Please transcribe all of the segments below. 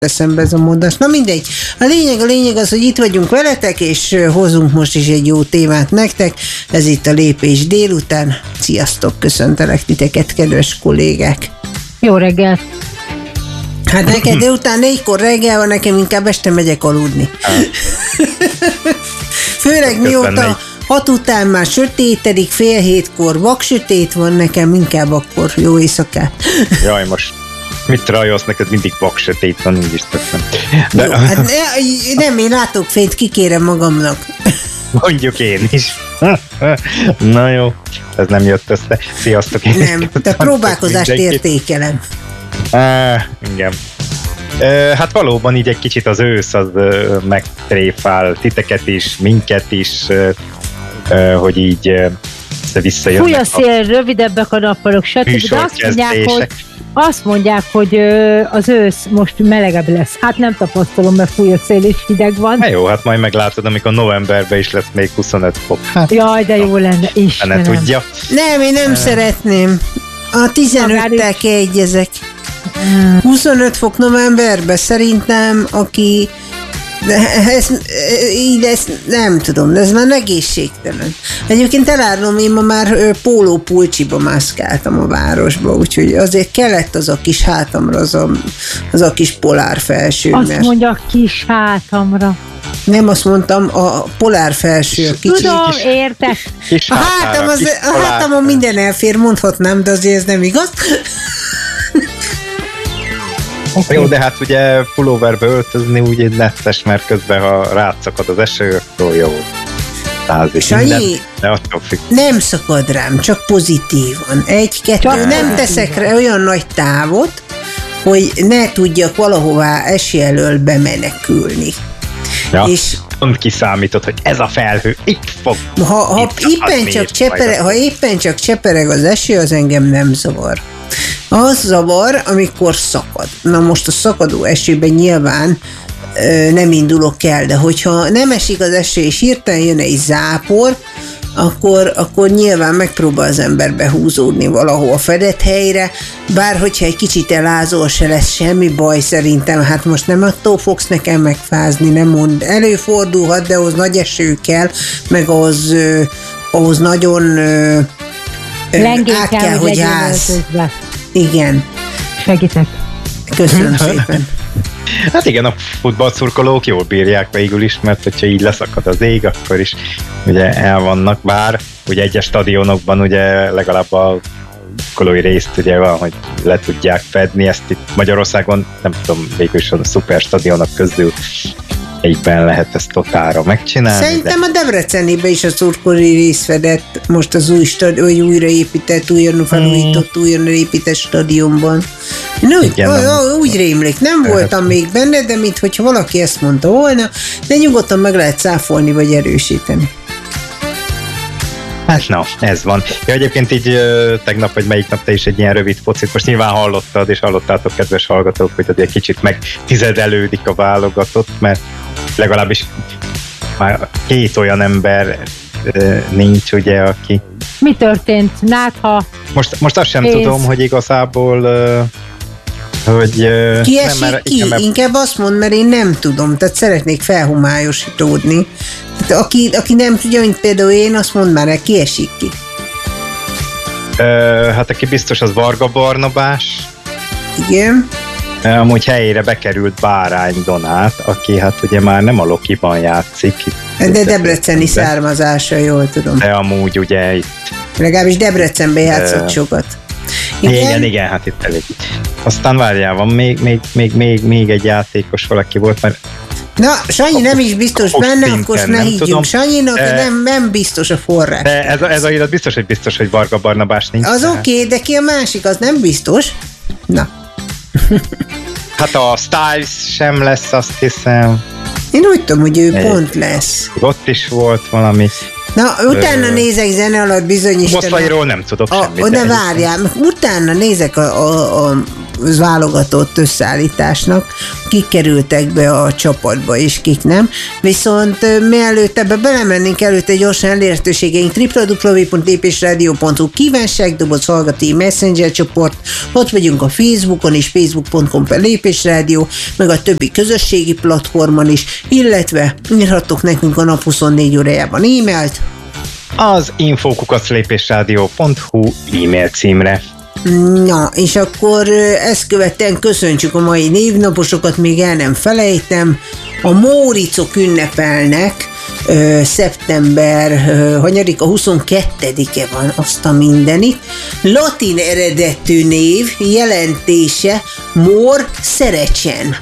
eszembe ez a mondat. Na mindegy. A lényeg az, hogy itt vagyunk veletek, és hozunk most is egy jó témát nektek. Ez itt a Lépés délután. Sziasztok, köszöntelek titeket, kedves kollégák. Jó reggelt. Hát neked délután 4-kor reggel van, nekem inkább este megyek aludni. Főleg mióta 6 után már sötétedik, 6:30 vaksötét van, nekem inkább akkor jó éjszakát. Jaj, most mit rajolsz, neked mindig vaksötét van, így is többem. De... Jó, hát nem, én látok fényt, kikérem magamnak. Mondjuk én is. Na jó, ez nem jött össze. Sziasztok. Nem, de próbálkozást értékelem. Igen. Hát valóban így egy kicsit az ősz az megtréfál titeket is, minket is, hogy így visszajönnek. Fúj a szél, rövidebbek a nappalok, stb. De azt mondják, hogy az ősz most melegebb lesz. Hát nem tapasztalom, mert fúj a szél és hideg van. Na jó, hát majd meglátod, amikor novemberben is lesz még 25 fok. Hát, jaj, de jó lenne, Istenem. Ne tudja. Nem, én nem szeretném. A 15-tel kiegyezek. 25 fok novemberben szerintem, aki ezt nem tudom, de ez már egészségtelen. Egyébként elárulom, én ma már pólópulcsiba mászkáltam a városba, úgyhogy azért kellett az a kis hátamra, az a kis polárfelső. Azt mondja kis hátamra. Nem, azt mondtam, a polárfelső, a kicsi. Tudom, értek. A hátamon minden elfér, mondhatnám, de azért ez nem igaz. Okay. Jó, de hát ugye pulóverbe öltözni úgy egy netes, mert közben ha rátszakad az eső, akkor jó. Sanyi, nem szakad rám, csak pozitívan. 1-2, nem teszek rá olyan nagy távot, hogy ne tudjak valahová eső elől bemenekülni. Ja. És pont kiszámított, hogy ez a felhő itt fog. Ha éppen csak csepereg az eső, az engem nem zavar. Az zavar, amikor szakad. Na most a szakadó esőben nyilván nem indulok el, de hogyha nem esik az eső, és hirtelen jön egy zápor, akkor nyilván megpróbál az ember behúzódni valahol a fedett helyre, bár hogyha egy kicsit elázol, se lesz semmi baj szerintem, hát most nem attól fogsz nekem megfázni, nem mond, előfordulhat, de ahhoz nagy eső kell, meg ahhoz nagyon át kell, hogy állsz. Igen. Segítek. Köszönöm szépen. Hát igen, a futballszurkolók jól bírják végül is, mert hogyha így leszakad az ég, akkor is ugye el vannak, bár ugye egyes stadionokban ugye legalább a kolói részt ugye van, hogy le tudják fedni, ezt itt Magyarországon nem tudom, végül is a szuperstadionok közül egyben lehet ezt totálra megcsinálni. Szerintem a Debreceniben is a szurkolói rész fedett most az újraépített, újra épített stadionban. Úgy rémlik, nem voltam még benne, de minthogyha valaki ezt mondta volna, de nyugodtan meg lehet cáfolni, vagy erősíteni. Hát na, ez van. Ja, egyébként így tegnap, vagy melyik nap te is egy ilyen rövid focit, most nyilván hallottad, és hallottátok, kedves hallgatók, hogy egy kicsit meg tizedelődik a válogatott, mert legalábbis már 2 olyan ember nincs, ugye, aki... Mi történt? Nátha? Most azt sem tudom, hogy igazából... hogy... Ki esik ki? Inkább azt mond, mert én nem tudom, tehát szeretnék felhomályosítódni. Tehát aki nem tudja, mint például én, azt mond már, ki esik ki? Hát aki biztos, az Varga Barnabás. Igen. Amúgy helyére bekerült Bárány Donát, aki hát ugye már nem a Lokiban játszik. De debreceni származása, jól tudom. De amúgy ugye itt... Legalábbis Debrecenben játszott sokat. Igen, hát itt elég. Aztán várjál, van még egy játékos valaki volt, mert... Na, Sanyi nem is biztos benne, akkor ne higgyünk Sanyinak, nem biztos a forrás. De ez a irat biztos, hogy Varga Barnabás nincs. Az oké, de ki a másik, az nem biztos. Na. Hát a Styles sem lesz, azt hiszem. Én úgy tudom, hogy ő pont lesz. Ott is volt valami. Na, utána nézek zene alatt bizonyos... Moszkvairól nem tudok semmit. De várjál, utána nézek a válogatott összeállításnak, kik kerültek be a csapatba, és kik nem. Viszont mielőtt ebbe belemennénk, előtte gyorsan elérhetőségeink www.lépésradio.hu kívánságdoboz hallgatói messenger csoport, ott vagyunk a Facebookon is, facebook.com/lépésrádió, meg a többi közösségi platformon is, illetve írhattok nekünk a nap 24 órájában e-mailt az info@lépésradio.hu e-mail címre. Na, és akkor ezt követően köszöntsük a mai névnaposokat, még el nem felejtem. A Móricok ünnepelnek, szeptember, a 22-e van, azt a mindenit. Latin eredetű név, jelentése Mór Szerecsen.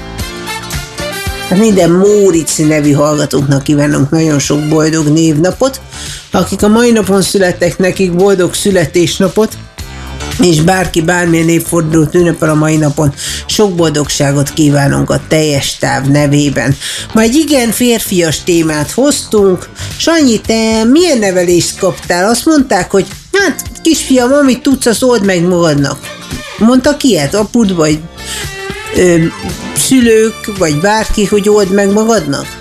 Minden Móric nevű hallgatóknak kívánunk nagyon sok boldog névnapot. Akik a mai napon születtek, nekik boldog születésnapot, és bárki bármilyen évfordulót ünnepel a mai napon, sok boldogságot kívánunk a teljes táv nevében. Ma egy igen férfias témát hoztunk. Sanyi, te milyen nevelést kaptál? Azt mondták, hogy hát kisfiam, amit tudsz, azt old meg magadnak. Mondtak ilyet apud, vagy szülők, vagy bárki, hogy old meg magadnak?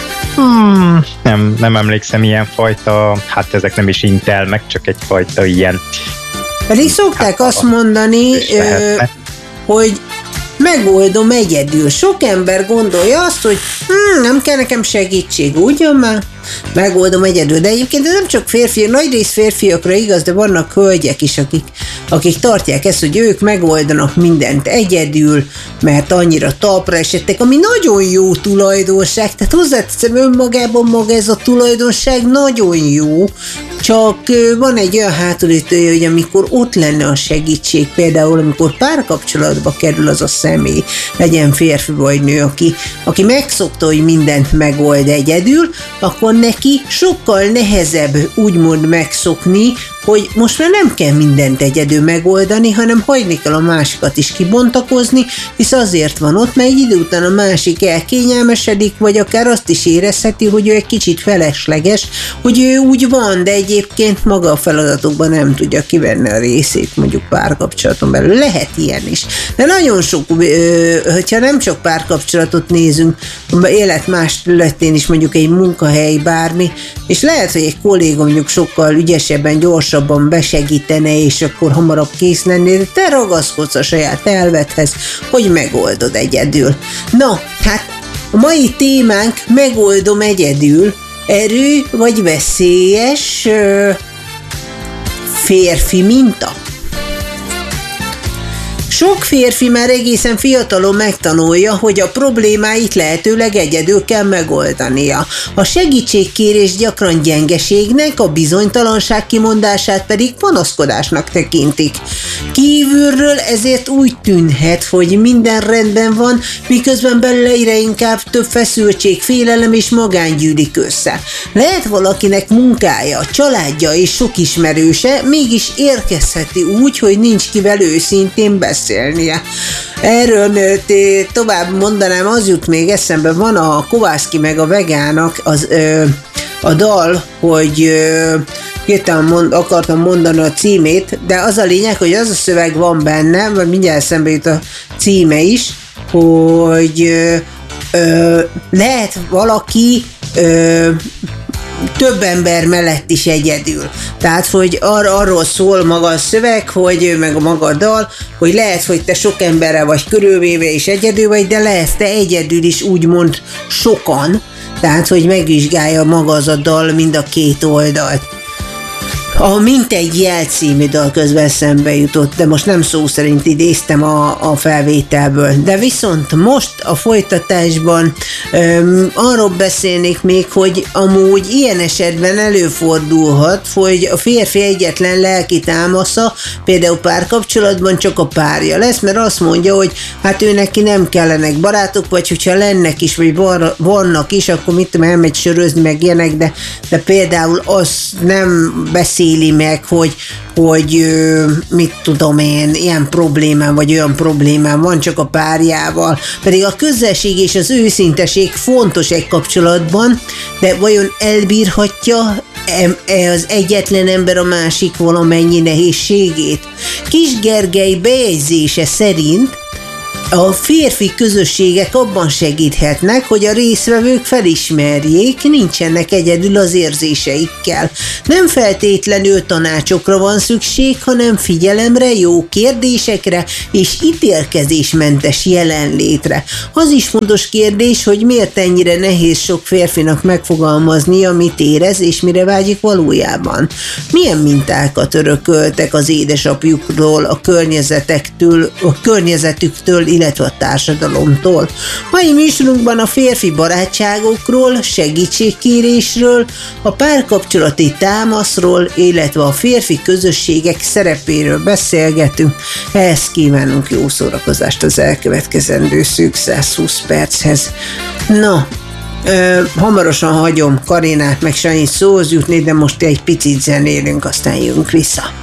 Nem emlékszem ilyen fajta, hát ezek nem is intelmek, csak egyfajta ilyen. Pedig szokták azt mondani, hogy megoldom egyedül. Sok ember gondolja azt, hogy nem kell nekem segítség, ugyan már? Megoldom egyedül. De egyébként nem csak férfiak, nagyrészt férfiakra igaz, de vannak hölgyek is, akik tartják ezt, hogy ők megoldanak mindent egyedül, mert annyira talpra esettek, ami nagyon jó tulajdonság, tehát hozzáteszem, önmagában maga ez a tulajdonság nagyon jó, csak van egy olyan hátulütője, hogy amikor ott lenne a segítség, például amikor párkapcsolatba kerül az a személy, legyen férfi vagy nő, aki megszokta, hogy mindent megold egyedül, akkor neki sokkal nehezebb úgymond megszokni, hogy most már nem kell mindent egyedül megoldani, hanem hagyni kell a másikat is kibontakozni, hisz azért van ott, mert egy idő után a másik elkényelmesedik, vagy akár azt is érezheti, hogy ő egy kicsit felesleges, hogy ő úgy van, de egyébként maga a feladatokban nem tudja kivenni a részét, mondjuk párkapcsolaton belül. Lehet ilyen is. De nagyon sok, hogyha nem csak párkapcsolatot nézünk, élet más területén is, mondjuk egy munkahely, bármi, és lehet, hogy egy kolléga mondjuk sokkal ügyesebben, gyorsabban besegítene, és akkor hamarabb kész lennél, de te ragaszkodsz a saját elvedhez, hogy megoldod egyedül. Na, hát a mai témánk megoldom egyedül, erő vagy veszélyes férfi minta. Sok férfi már egészen fiatalon megtanulja, hogy a problémáit lehetőleg egyedül kell megoldania. A segítségkérés gyakran gyengeségnek, a bizonytalanság kimondását pedig panaszkodásnak tekintik. Kívülről ezért úgy tűnhet, hogy minden rendben van, miközben belőle egyre inkább több feszültség, félelem és magány gyűlik össze. Lehet valakinek munkája, családja és sok ismerőse, mégis érkezheti úgy, hogy nincs kivel őszintén beszélnie. Erről tovább mondanám, az jut még eszembe, van a Kovászki meg a Vegának a dal, hogy hirtelen akartam mondani a címét, de az a lényeg, hogy az a szöveg van benne, vagy mindjárt eszembe jut a címe is, hogy lehet valaki több ember mellett is egyedül. Tehát, hogy arról szól maga a szöveg, hogy meg a maga a dal, hogy lehet, hogy te sok emberrel vagy körülvéve és egyedül vagy, de lehet te egyedül is úgymond sokan, tehát, hogy megvizsgálja maga az a dal mind a két oldalt. A Mintegy jel című dal közben eszembe jutott, de most nem szó szerint idéztem a felvételből. De viszont most a folytatásban arról beszélnék még, hogy amúgy ilyen esetben előfordulhat, hogy a férfi egyetlen lelki támasza, például párkapcsolatban csak a párja lesz, mert azt mondja, hogy hát ő neki nem kellenek barátok, vagy hogyha lennek is, vagy vannak is, akkor mit tudom, elmegy sörözni, meg ilyenek, de például az nem beszéli meg, hogy mit tudom én, ilyen problémám, vagy olyan problémám van csak a párjával. Pedig a közelség és az őszinteség fontos egy kapcsolatban, de vajon elbírhatja az egyetlen ember a másik valamennyi nehézségét? Kis Gergely bejegyzése szerint a férfi közösségek abban segíthetnek, hogy a résztvevők felismerjék, nincsenek egyedül az érzéseikkel. Nem feltétlenül tanácsokra van szükség, hanem figyelemre, jó kérdésekre és ítélkezésmentes jelenlétre. Az is fontos kérdés, hogy miért ennyire nehéz sok férfinak megfogalmazni, amit érez és mire vágyik valójában. Milyen mintákat örököltek az édesapjukról, a környezetüktől, illetve a társadalomtól. Mai műsorunkban a férfi barátságokról, segítségkérésről, a párkapcsolati támaszról, illetve a férfi közösségek szerepéről beszélgetünk. Ehhez kívánunk jó szórakozást az elkövetkezendő szűk 120 perchez. Na, hamarosan hagyom Karinát meg Sanyit szóhoz jutni, de most egy picit zenélünk, aztán jövünk vissza.